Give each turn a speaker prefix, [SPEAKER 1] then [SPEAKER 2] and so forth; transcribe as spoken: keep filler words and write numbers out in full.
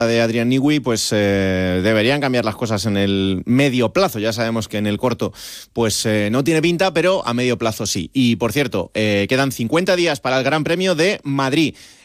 [SPEAKER 1] de Adrian Newey, pues eh, deberían cambiar las cosas en el medio plazo. Ya sabemos que en el corto pues eh, no tiene pinta, pero a medio plazo sí. Y por cierto, eh, quedan cincuenta días para el Gran Premio de Madrid.